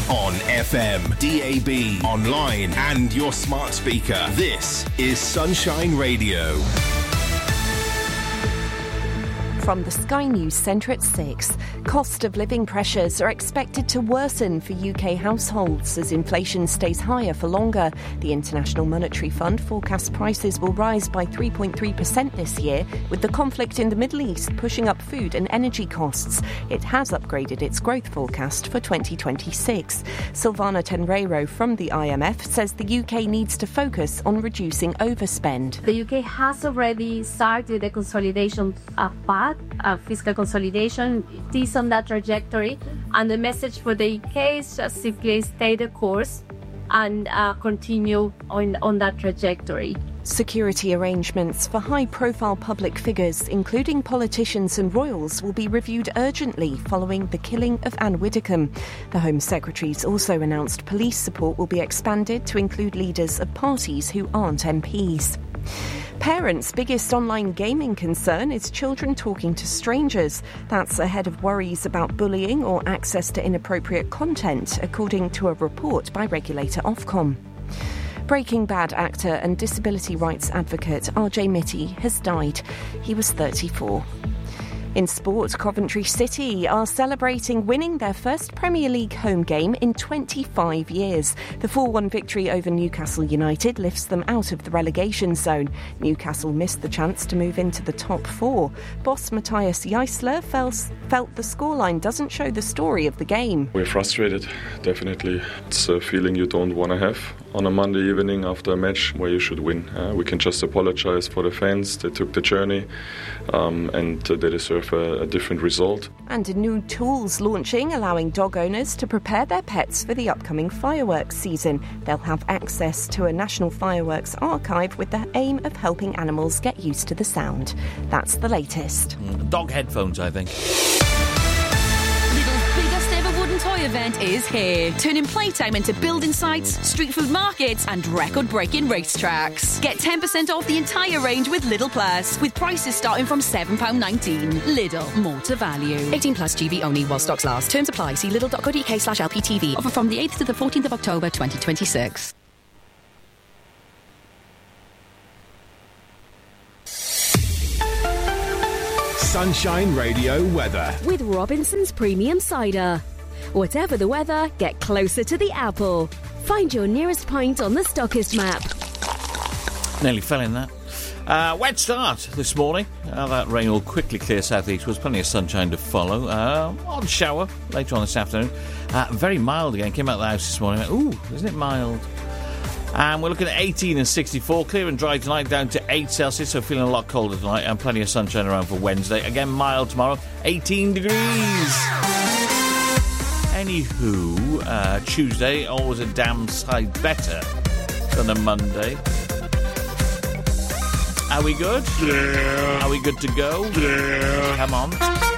On FM, DAB, online and your smart speaker. This is Sunshine Radio. From the Sky News Centre at 6, cost of living pressures are expected to worsen for UK households as inflation stays higher for longer. The International Monetary Fund forecasts prices will rise by 3.3% this year, with the conflict in the Middle East pushing up food and energy costs. It has upgraded its growth forecast for 2026. Silvana Tenreiro from the IMF says the UK needs to focus on reducing overspend. The UK has already started the consolidation path. Fiscal consolidation. It is on that trajectory, and the message for the UK is just simply stay the course and continue on that trajectory. Security arrangements for high-profile public figures, including politicians and royals, will be reviewed urgently following the killing of Anne Widdecombe. The Home Secretary's also announced police support will be expanded to include leaders of parties who aren't MPs. Parents' biggest online gaming concern is children talking to strangers. That's ahead of worries about bullying or access to inappropriate content, according to a report by regulator Ofcom. Breaking Bad actor and disability rights advocate RJ Mitty has died. He was 34. In sport, Coventry City are celebrating winning their first Premier League home game in 25 years. The 4-1 victory over Newcastle United lifts them out of the relegation zone. Newcastle missed the chance to move into the top 4. Boss Matthias Jaissler felt the scoreline doesn't show the story of the game. We're frustrated, definitely. It's a feeling you don't want to have on a Monday evening after a match where you should win. We can just apologise for the fans. They took the journey and they deserve a different result. And new tools launching, allowing dog owners to prepare their pets for the upcoming fireworks season. They'll have access to a national fireworks archive with the aim of helping animals get used to the sound. That's the latest. Dog headphones, I think. Lidl's biggest ever wooden toy event is here, turning playtime into building sites, street food markets and record-breaking racetracks. Get 10% off the entire range with Lidl Plus, with prices starting from £7.19. Lidl, more to value. 18 plus GB only while stocks last. Terms apply. See lidl.co.uk/LPTV. Offer from the 8th to the 14th of October 2026. Sunshine Radio weather. With Robinson's Premium Cider. Whatever the weather, get closer to the apple. Find your nearest pint on the Stockist map. Nearly fell in that. Wet start this morning. That rain will quickly clear southeastwards. Plenty of sunshine to follow. Odd shower later on this afternoon. Very mild again. Came out of the house this morning. Ooh, isn't it mild? And we're looking at 18 and 64. Clear and dry tonight, down to 8 Celsius, so feeling a lot colder tonight. And plenty of sunshine around for Wednesday. Again, mild tomorrow, 18 degrees. Anywho, Tuesday, always a damn sight better than a Monday. Are we good? Yeah. Are we good to go? Yeah. Come on.